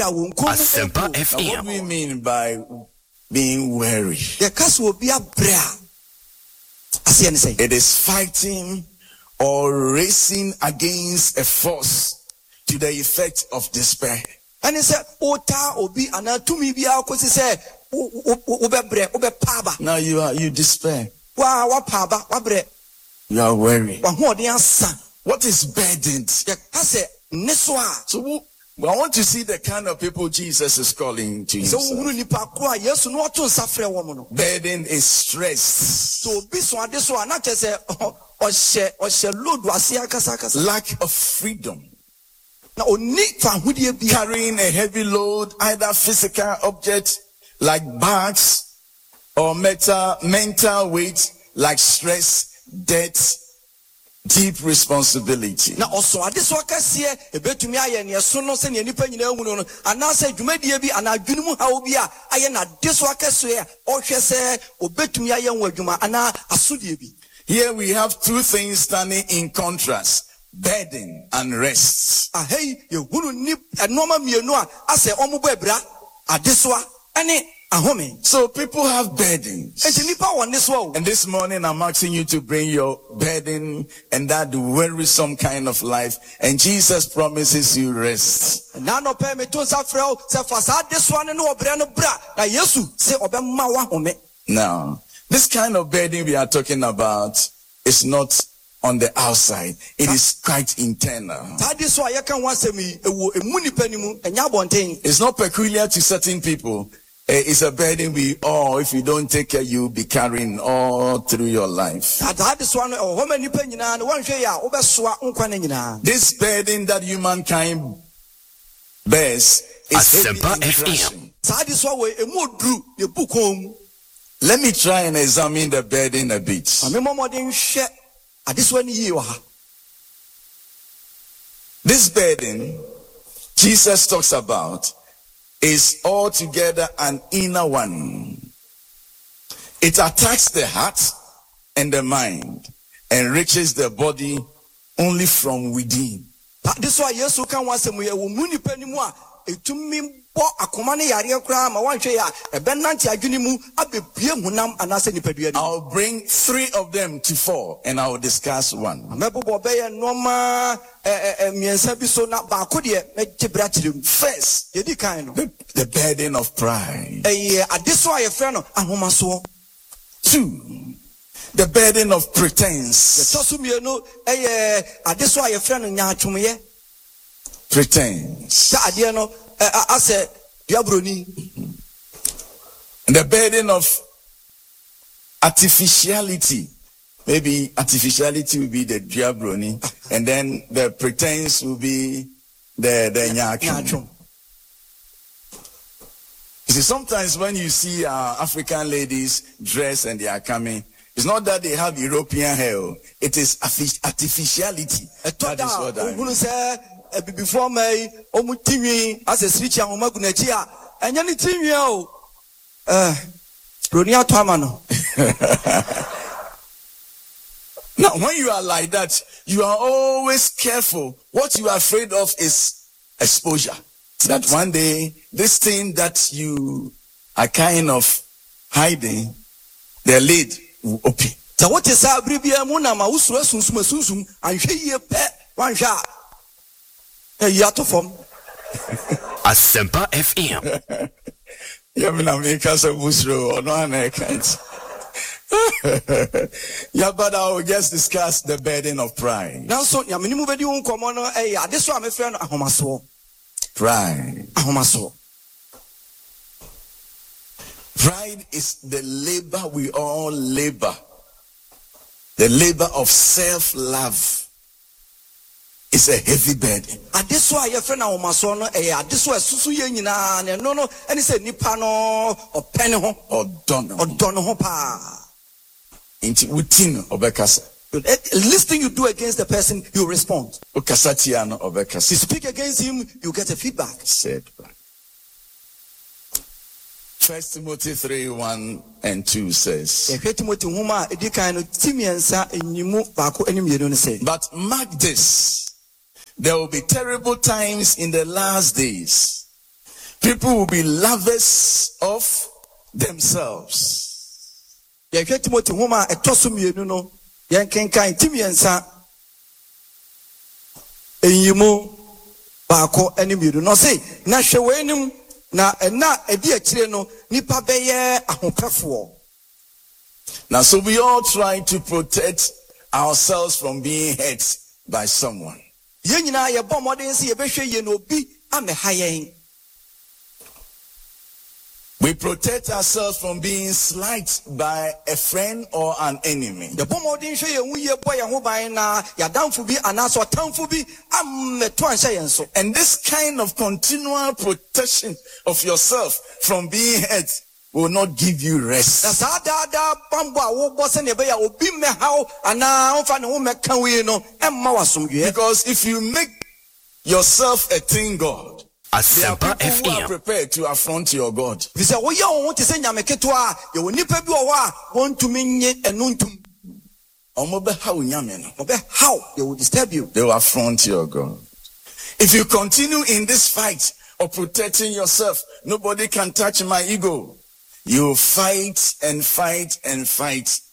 Asempa FM. What do we mean by being weary? It is fighting or racing against a force to the effect of despair. And he said, now you despair. You are weary. What is burdened? So I want to see the kind of people Jesus is calling to himself. Burden is stress. Lack of freedom. Carrying a heavy load, either physical object like bags or mental weight like stress, debt, deep responsibility. Now also this work here ebetumi aye ne so no se ne nipa nyina hu no ana se dwumadie bi ana adwunumu hawo bi a aye na this work so ya ohwe se obetumi aye hu adwuma ana asodie bi. Here we have two things standing in contrast: burden and rest. Hey, you hunu ni enoma mienu a ase omubo ebra adesoa ene. So people have burdens. And this morning I'm asking you to bring your burden and that wearisome kind of life. And Jesus promises you rest. Now, this kind of burden we are talking about is not on the outside. It is quite internal. It's not peculiar to certain people. It's a burden we all, if you don't take care, you'll be carrying all through your life. This burden that humankind bears is heavy and crushing. Let me try and examine the burden a bit. This burden Jesus talks about is altogether an inner one. It attacks the heart and the mind and reaches the body only from within. This why Jesus can want some I'll bring 3 of them to 4 and I'll discuss one. First, the burden of pride. 2, the burden of pretense. Pretense. The burden of artificiality. Maybe artificiality will be the diabroni, and then the pretense will be the nyachum. You see, sometimes when you see African ladies dress and they are coming, it's not that they have European hair. It is artificiality. That is what I mean. Before me, as a switch and Magunachia, and any team Ronia Tamano. Now, when you are like that, you are always careful. What you are afraid of is exposure. That one day, this thing that you are kind of hiding, the lid will open. So what is our Bribia Munama, Usum, and she one shot. Yato from Asempa FM. Yeah, but I will just discuss the burden of pride. Now, so Yaminu Vedium Comono, this one, my friend Ahomaso. Pride. Ahomaso. Pride is the labor we all labor. The labor of self-love. It's a heavy burden. And this why your friend Ahomaso, this was Susu Yenina, no, and he said Nipano or Penho or Donohopa. Into Utin Obekasa. Listening you do against the person, you respond. Okasatiano Obekasa. You speak against him, you get a feedback. Said. 1 Timothy 3:1 and 2 says, but mark this, there will be terrible times in the last days. People will be lovers of themselves. Yɛhwɛ Timothy homa ɛtɔ so mmienu no yɛnkenkan timiɛnsa enyimu baako ɛne mmienu no se na hwɛ w'anim na ɛna ɛdi akyire no nipa bɛyɛ ahopɛfoɔ. Now, so we all try to protect ourselves from being hurt by someone. Yɛn nyinaa yɛbɔ mmɔden sɛ yɛbɛhwɛ yie na obi amɛha yɛn. We protect ourselves from being slighted by a friend or an enemy. Yɛbɔ mmɔden hwɛ yɛn ho yie bɔ yɛn ho ban na yɛadamfo bi anaasɛ ɔtamfo bi ammɛto anhyɛ yɛn so. And this kind of continual protection of yourself from being hurt will not give you rest. Na saa daadaa bambɔ a wobɔ sɛnea ɛbɛyɛ a obi mmɛhaw anaa womfa ne ho mmɛka wei no ɛmma w'asomdwoeɛ. Because if you make yourself a thing God, there are Asempa people who are FM. prepared to affront your God. Fi sɛ woyɛ wo ho te sɛ nyame ketewa a yɛwɔ nnipa bi wɔ hɔ a wɔntumi nye ɛno ntom. Ɔbɛhaw, they will disturb you. They will affront your God. If you continue in this fight of protecting yourself, nobody can touch my ego. You fight and fight and fight